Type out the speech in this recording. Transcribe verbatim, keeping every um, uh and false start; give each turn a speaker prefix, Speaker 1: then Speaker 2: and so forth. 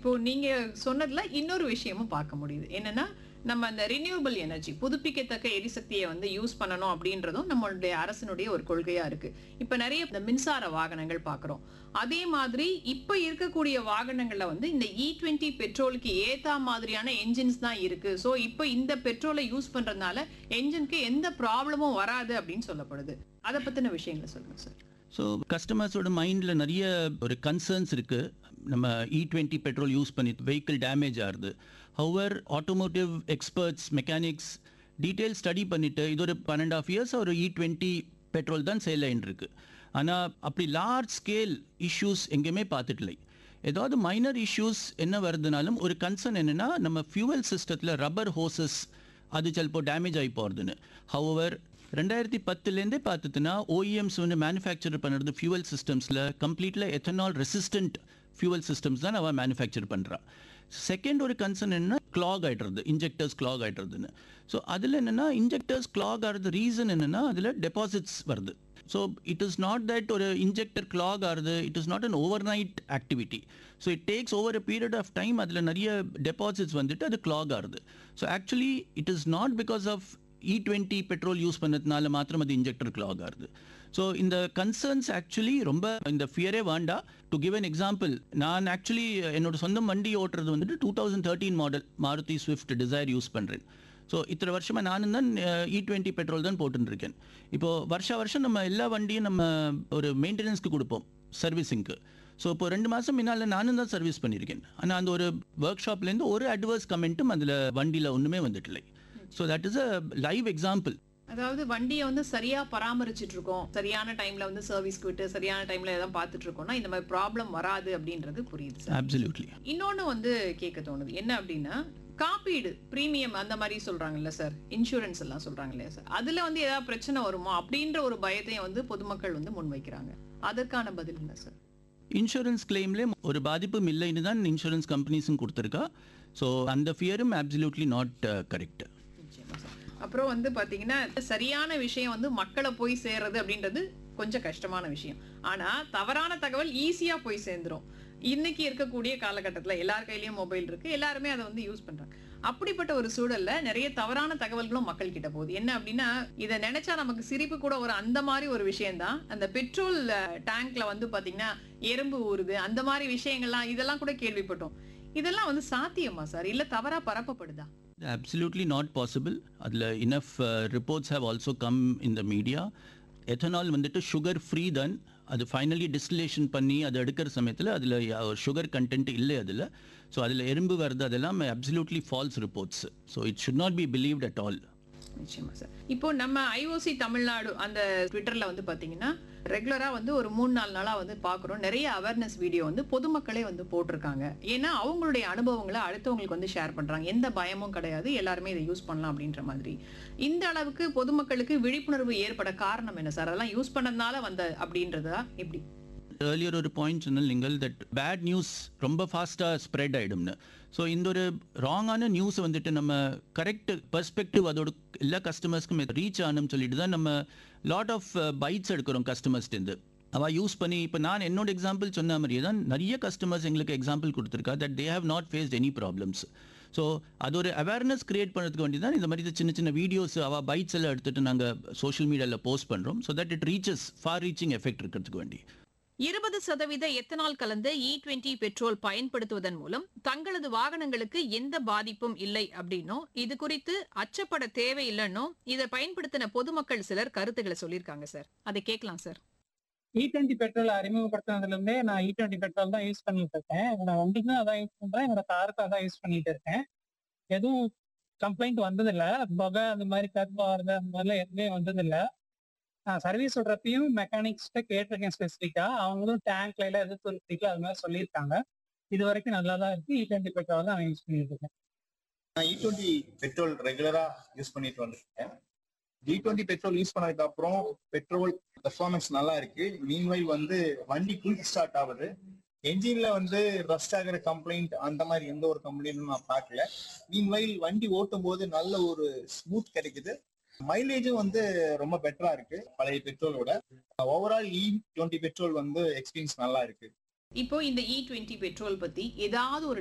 Speaker 1: இப்போ நீங்க சொன்னதுல இன்னொரு விஷயமும் பார்க்க முடியுது. என்னன்னா, நம்ம அந்த ரினியூவபிள் எனர்ஜி புதுப்பிக்கத்தக்க எரிசக்தியை வந்து யூஸ் பண்ணணும் அப்படின்றதும் நம்மளுடைய அரசினுடைய ஒரு கொள்கையா இருக்கு. இப்ப நிறைய இந்த மின்சார வாகனங்கள் பார்க்குறோம். அதே மாதிரி இப்ப இருக்கக்கூடிய வாகனங்கள்ல வந்து இந்த இ டுவெண்ட்டி பெட்ரோலுக்கு ஏத்தா மாதிரியான என்ஜின்ஸ் தான் இருக்கு. ஸோ இப்ப இந்த பெட்ரோலை யூஸ் பண்றதுனால என்ஜினுக்கு எந்த ப்ராப்ளமும் வராது அப்படின்னு சொல்லப்படுது. அத பத்தின விஷயங்கள சொல்லுங்க சார்.
Speaker 2: ஸோ கஸ்டமர்ஸோட மைண்டில் நிறைய ஒரு கன்சர்ன்ஸ் இருக்குது. நம்ம இ டுவெண்ட்டி பெட்ரோல் யூஸ் பண்ணி வெஹிக்கிள் டேமேஜ் ஆகுது. Hour automotive experts mechanics detail study பண்ணிவிட்டு இது ஒரு பன்னெண்டு ஆஃப் இயர்ஸ் ஒரு இ டுவெண்ட்டி பெட்ரோல் தான் சேல் ஆகிட்டு இருக்கு. ஆனால் அப்படி லார்ஜ் ஸ்கேல் இஷ்யூஸ் எங்கேயுமே பார்த்துட்டில்லை. ஏதாவது மைனர் இஷ்யூஸ் என்ன வருதுனாலும் ஒரு கன்சர்ன் என்னென்னா நம்ம ஃபியூவல் சிஸ்டத்தில் ரப்பர் ஹோசஸ் அது சிலப்போ டேமேஜ் ஆகி போகிறதுன்னு. ஹவர் ரெண்டாயிரத்தி பத்துலேருந்தே பார்த்துட்டுனா ஓஇஎம்ஸ் வந்து மேனுஃபேக்சர் பண்ணுறது fuel சிஸ்டம்ஸில் கம்ப்ளீட்டில் ethanol resistant fuel systems தான் அவன் மேனுஃபேக்சர் பண்ணுறான். செகண்ட் ஒரு கன்சர்ன் என்னென்னா கிளாக் ஆகிடுறது, இன்ஜெக்டர்ஸ் கிளாக் ஆகிடுறதுன்னு. ஸோ அதில் என்னென்னா இன்ஜெக்டர்ஸ் கிளாக் ஆகிறது ரீசன் என்னென்னா அதில் டெபாசிட்ஸ் வருது. So it is not that ஒரு இன்ஜெக்டர் கிளாக் ஆகுது, it is not an over night activity. So it takes over a period of time அதில் நிறைய டெபாசிட்ஸ் வந்துட்டு அது கிளாக் ஆகுது. So actually it is not because of E twenty petrol use பண்ணதுனால மாத்திரம் அது இன்ஜெக்டர் கிளாக் ஆகுது. ஸோ இந்த கன்சர்ன்ஸ் ஆக்சுவலி ரொம்ப இந்த ஃபியரே வேண்டா. டு கிவ் அன் எக்ஸாம்பிள், நான் ஆக்சுவலி என்னோட சொந்த வண்டி ஓட்டுறது வந்துட்டு two thousand thirteen model Maruti Swift desire use பண்ணுறேன். ஸோ இத்தனை வருஷமாக நானும் தான் இ டுவெண்ட்டி பெட்ரோல் தான் போட்டுருக்கேன். இப்போது வருஷா வருஷம் நம்ம எல்லா வண்டியும் நம்ம ஒரு மெயின்டெனன்ஸ்க்கு கொடுப்போம், சர்வீஸிங்க்கு. ஸோ இப்போ ரெண்டு மாதம் முன்னால் நானும் தான் சர்வீஸ் பண்ணியிருக்கேன். ஆனால் அந்த ஒரு ஒர்க் ஷாப்லேருந்து ஒரு அட்வர்ஸ் கமெண்ட்டும் அதில் வண்டியில் ஒன்றுமே வந்துட்டில்லை. So that is a live example.
Speaker 1: அதாவது வண்டியை வந்து சரியா பராமரிச்சுட்டு இருக்கோம், சரியான டைம்ல வந்து சர்வீஸ்க்கு விட்டு சரியான டைம்ல எதாவது பார்த்துட்டு இருக்கோம்னா இந்த மாதிரி ப்ராப்ளம் வராது அப்படின்றது புரியுது சார்.
Speaker 2: அப்சல்யூட்லி.
Speaker 1: இன்னொன்னு வந்து கேட்க தோணுது என்ன அப்படின்னா, காப்பீடு பிரீமியம் அந்த மாதிரி சொல்றாங்கல்ல சார், இன்சூரன்ஸ் எல்லாம் சொல்றாங்க இல்லையா சார், அதுல வந்து ஏதாவது பிரச்சனை வருமா அப்படின்ற ஒரு பயத்தையும் வந்து பொதுமக்கள் வந்து முன்வைக்கிறாங்க. அதற்கான பதில் என்ன சார்?
Speaker 2: இன்சூரன்ஸ் கிளைம்லேயே ஒரு பாதிப்பும் இல்லைன்னு தான் இன்சூரன்ஸ் கம்பெனிஸும் கொடுத்துருக்கா. ஸோ அந்த ஃபியரும் அப்சல்யூட்லி நாட் கரெக்ட்.
Speaker 1: அப்புறம் வந்து பாத்தீங்கன்னா சரியான விஷயம் வந்து மக்களை போய் சேர்றது அப்படின்றது கொஞ்சம் கஷ்டமான விஷயம். ஆனா தவறான தகவல் ஈஸியா போய் சேர்ந்துரும். இன்னைக்கு இருக்கக்கூடிய காலகட்டத்தில் எல்லார் கையிலயும் மொபைல் இருக்கு, எல்லாருமே அதை வந்து யூஸ் பண்றாங்க. அப்படிப்பட்ட ஒரு சூழல்ல நிறைய தவறான தகவல்களும் மக்கள் கிட்ட போகுது. என்ன அப்படின்னா, இதை நினைச்சா நமக்கு சிரிப்பு கூட ஒரு அந்த மாதிரி ஒரு விஷயம் தான். அந்த பெட்ரோல் டேங்க்ல வந்து பாத்தீங்கன்னா எறும்பு ஊறுது, அந்த மாதிரி விஷயங்கள்லாம் இதெல்லாம் கூட கேள்விப்பட்டோம். இதெல்லாம் வந்து சாத்தியமா சார், இல்ல தவறா பரப்பப்படுதா?
Speaker 2: Absolutely not possible. அதில் enough uh, reports have also come in the media. Ethanol வந்துட்டு சுகர் ஃப்ரீ தான். அது ஃபைனலி டிஸ்டிலேஷன் பண்ணி அதை எடுக்கிற சமயத்தில் அதில் சுகர் கண்டென்ட் இல்லை அதில். ஸோ அதில் எறும்பு வருது, அதெல்லாம் absolutely falls reports. So it should not be believed at all.
Speaker 1: நிச்சயமா சார். இப்போ நம்ம ஐஓசி தமிழ்நாடு அந்த ட்விட்டர்ல வந்து பாத்தீங்கன்னா ரெகுலரா வந்து ஒரு மூணு நாலு நாளா வந்து பாக்குறோம், நிறைய அவேர்னஸ் வீடியோ வந்து பொதுமக்களே வந்து போட்டிருக்காங்க. ஏன்னா அவங்களுடைய அனுபவங்களை அடுத்தவங்களுக்கு வந்து ஷேர் பண்றாங்க. எந்த பயமும் கிடையாது, எல்லாருமே இதை யூஸ் பண்ணலாம் அப்படின்ற மாதிரி. இந்த அளவுக்கு பொதுமக்களுக்கு விழிப்புணர்வு ஏற்பட காரணம் என்ன சார்? அதெல்லாம் யூஸ் பண்ணதுனால வந்த அப்படின்றதா எப்படி?
Speaker 2: ஏர்லியர் ஒரு பாயிண்ட் சொன்னல் நீங்கள் தட் பேட் நியூஸ் ரொம்ப ஃபாஸ்ட்டாக ஸ்ப்ரெட் ஆகிடும்னு. ஸோ இந்த ஒரு ராங்கான நியூஸை வந்துட்டு நம்ம கரெக்ட் பெர்ஸ்பெக்டிவ் அதோட எல்லா கஸ்டமர்ஸ்க்கும் ரீச் ஆகணும்னு சொல்லிட்டு தான் நம்ம லாட் ஆஃப் பைட்ஸ் எடுக்கிறோம் கஸ்டமர்ஸ்டேருந்து. அவள் யூஸ் பண்ணி இப்போ நான் என்னோட எக்ஸாம்பிள் சொன்ன மாதிரியே தான் நிறைய கஸ்டமர்ஸ் எங்களுக்கு எக்ஸாம்பிள் கொடுத்துருக்கா that they have not faced any problems. So அது ஒரு அவேர்னஸ் கிரியேட் பண்ணுறதுக்கு வேண்டி தான் இந்த மாதிரி சின்ன சின்ன வீடியோஸ் அவள் பைட்ஸ் எல்லாம் எடுத்துகிட்டு நாங்கள் சோஷியல் மீடியாவில் போஸ்ட் பண்ணுறோம். So that it reaches for reaching effect இருக்கிறதுக்கு வேண்டி.
Speaker 1: இருபது சதவீத எத்தனால் கலந்த இ டுவெண்ட்டி பெட்ரோல் பயன்படுத்துவதன் மூலம் தங்களது வாகனங்களுக்கு எந்த பாதிப்பும் இல்லை அப்படின்னும், இது குறித்து அச்சப்பட தேவையில்லைன்னும் இதை பயன்படுத்தின பொதுமக்கள் சிலர் கருத்துக்களை சொல்லியிருக்காங்க சார். அதை கேட்கலாம் சார்.
Speaker 3: இ டுவெண்ட்டி பெட்ரோல் அறிமுகப்படுத்தினதுல இருந்தே நான் இ டுவெண்ட்டி பெட்ரோல் தான் யூஸ் பண்ணிட்டு இருக்கேன். என்னோட வண்டிக்கும் அதான் யூஸ் பண்றேன், என்னோட காருக்கும் அதான் யூஸ் பண்ணிட்டு இருக்கேன். எதுவும் கம்ப்ளைண்ட் வந்ததில்லை, புகை அந்த மாதிரி கருப்பு வருது அந்த மாதிரிலாம் எதுவுமே வந்ததில்லை. நான் சர்வீஸ் விடுறப்பையும் மெக்கானிக்ஸ்கிட்ட கேட்டிருக்கேன் ஸ்பெசிஃபிக்கா, அவங்களும் டேங்க்ல எல்லாம் எது துருத்திக்கோ அது மாதிரி சொல்லியிருக்காங்க. இது வரைக்கும் நல்லா தான் இருக்கு. இ டுவெண்ட்டி பெட்ரோல் தான் நான் யூஸ் பண்ணிட்டு இருக்கேன்.
Speaker 4: நான் இ டுவெண்ட்டி பெட்ரோல் ரெகுலரா யூஸ் பண்ணிட்டு வந்துருக்கேன். இ டுவெண்ட்டி பெட்ரோல் யூஸ் பண்ணதுக்கு அப்புறம் பெட்ரோல் பெர்ஃபார்மன்ஸ் நல்லா இருக்கு. மீன்வைல் வந்து வண்டி குயிக் ஸ்டார்ட் ஆகுது. என்ஜின்ல வந்து ரஸ்ட் ஆகிற கம்ப்ளைண்ட் அந்த மாதிரி எந்த ஒரு கம்ப்ளைண்ட்டும் நான் பார்க்கல. மீன்வைல் வண்டி ஓட்டும் போது நல்ல ஒரு ஸ்மூத் கிடைக்குது. மைலேஜும் வந்து ரொம்ப பெட்டரா இருக்கு பழைய பெட்ரோலோட. ஓவரால் இ டுவெண்ட்டி பெட்ரோல் வந்து எக்ஸ்பீரியன்ஸ் நல்லா இருக்கு.
Speaker 1: இப்போ இந்த இ டுவெண்ட்டி பெட்ரோல் பத்தி ஏதாவது ஒரு